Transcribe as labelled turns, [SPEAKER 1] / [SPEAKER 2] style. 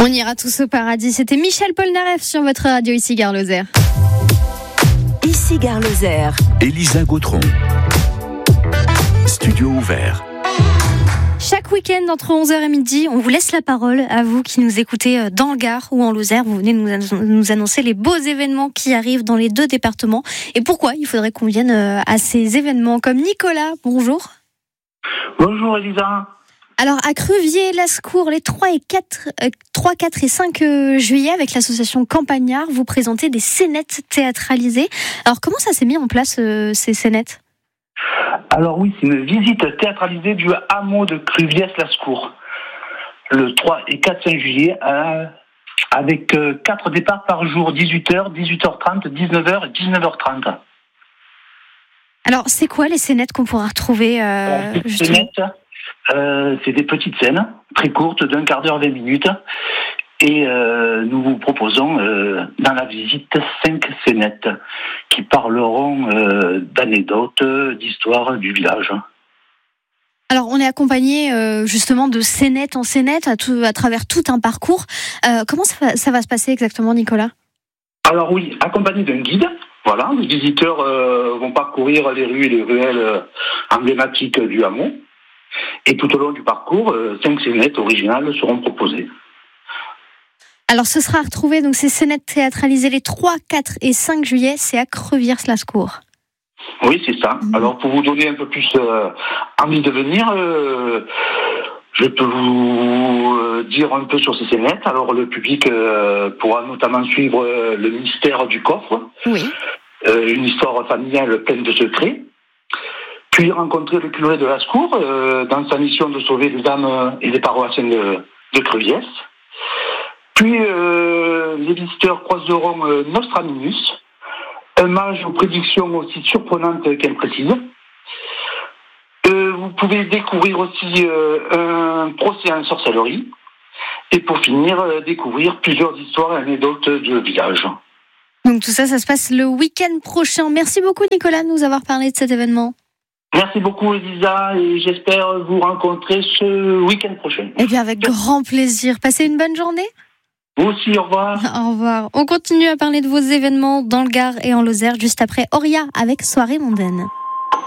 [SPEAKER 1] On ira tous au paradis. C'était Michel Polnareff sur votre radio ici Gare Lozère.
[SPEAKER 2] Ici Gare Lozère.
[SPEAKER 3] Elisa Gautron. Studio ouvert.
[SPEAKER 1] Chaque week-end entre 11h et midi, on vous laisse la parole à vous qui nous écoutez dans le Gard ou en Lozère. Vous venez nous annoncer les beaux événements qui arrivent dans les deux départements et pourquoi il faudrait qu'on vienne à ces événements. Comme Nicolas, bonjour.
[SPEAKER 4] Bonjour Elisa.
[SPEAKER 1] Alors à Cruviers-Lascours, les 3, 4 et 5 juillet, avec l'association Campagnard, vous présentez des scénettes théâtralisées. Alors comment ça s'est mis en place ces scénettes ?
[SPEAKER 4] Alors oui, c'est une visite théâtralisée du hameau de Cruviers-Lascours, le 3 et 4 5 juillet, avec 4 départs par jour, 18h, 18h30, 19h et 19h30.
[SPEAKER 1] Alors c'est quoi les scénettes qu'on pourra retrouver
[SPEAKER 4] c'est des petites scènes, très courtes, d'un quart d'heure, 20 minutes. Et nous vous proposons dans la visite 5 scénettes qui parleront d'anecdotes, d'histoires du village.
[SPEAKER 1] Alors on est accompagné justement de scénette en scénette à travers tout un parcours. Comment ça va se passer exactement, Nicolas ?
[SPEAKER 4] Alors oui, accompagné d'un guide. Voilà, les visiteurs vont parcourir les rues et les ruelles emblématiques du hameau. Et tout au long du parcours, 5 scénettes originales seront proposées.
[SPEAKER 1] Alors ce sera à retrouver, donc ces scénettes théâtralisées les 3, 4 et 5 juillet, c'est à Cruviers-Lascours.
[SPEAKER 4] Oui, c'est ça. Alors pour vous donner un peu plus envie de venir, je peux vous dire un peu sur ces scénettes. Alors le public pourra notamment suivre le mystère du coffre, oui. Une histoire familiale pleine de secrets. Puis rencontrer le curé de Lascours dans sa mission de sauver les âmes et les paroissiens de Cruviers. Puis les visiteurs croiseront Nostradamus, un mage aux prédictions aussi surprenantes qu'imprécises. Vous pouvez découvrir aussi un procès en sorcellerie. Et pour finir, découvrir plusieurs histoires et anecdotes du village.
[SPEAKER 1] Donc tout ça se passe le week-end prochain. Merci beaucoup Nicolas de nous avoir parlé de cet événement.
[SPEAKER 4] Merci beaucoup Elisa et j'espère vous rencontrer ce week-end prochain.
[SPEAKER 1] Eh bien avec grand plaisir. Passez une bonne journée.
[SPEAKER 4] Vous aussi, au revoir.
[SPEAKER 1] Au revoir. On continue à parler de vos événements dans le Gard et en Lozère juste après Auria avec Soirée mondaine.